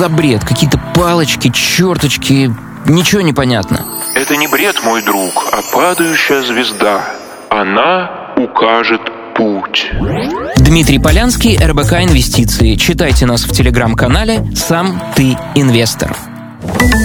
за бред? Какие-то палочки, черточки, ничего не понятно. Это не бред, мой друг, а падающая звезда. Она укажет путь. Дмитрий Полянский, РБК Инвестиции. Читайте нас в телеграм-канале «Сам ты инвестор».